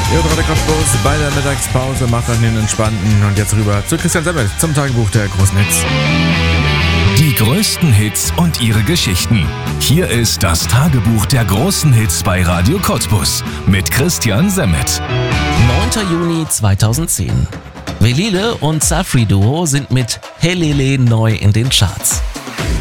Ihr hört Radio Cottbus bei der Mittagspause, macht dann den entspannten und jetzt rüber zu Christian Semmelt zum Tagebuch der großen Hits. Die größten Hits und ihre Geschichten. Hier ist das Tagebuch der großen Hits bei Radio Cottbus mit Christian Semmelt. 9. Juni 2010. Velile und Safri Duo sind mit Helele neu in den Charts.